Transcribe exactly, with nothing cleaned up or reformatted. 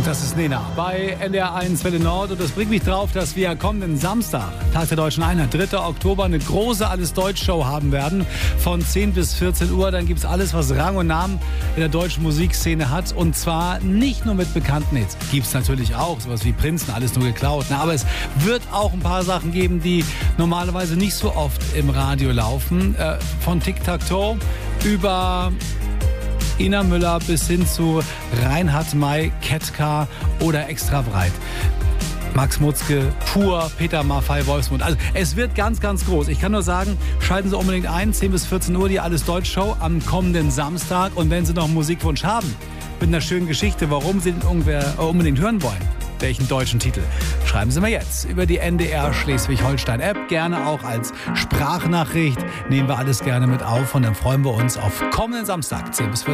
Das ist Nena bei N D R eins Welle Nord und das bringt mich drauf, dass wir kommenden Samstag, Tag der Deutschen Einheit, dritter Oktober, eine große Alles-Deutsch-Show haben werden von zehn bis vierzehn Uhr. Dann gibt es alles, was Rang und Namen in der deutschen Musikszene hat, und zwar nicht nur mit bekannten Hits. Gibt es natürlich auch, sowas wie Prinzen, alles nur geklaut. Na, aber es wird auch ein paar Sachen geben, die normalerweise nicht so oft im Radio laufen. Äh, von Tic-Tac-Toe über Ina Müller bis hin zu Reinhard May, Ketka oder Extra breit. Max Mutzke, Pur, Peter Maffay, Wolfsmund. Also es wird ganz, ganz groß. Ich kann nur sagen, schalten Sie unbedingt ein, zehn bis vierzehn Uhr, die Alles-Deutsch-Show am kommenden Samstag. Und wenn Sie noch einen Musikwunsch haben, mit einer schönen Geschichte, warum Sie den irgendwer, äh, unbedingt hören wollen, welchen deutschen Titel, schreiben Sie mir jetzt über die N D R Schleswig-Holstein-App, gerne auch als Sprachnachricht. Nehmen wir alles gerne mit auf und dann freuen wir uns auf kommenden Samstag, zehn bis vierzehn Uhr.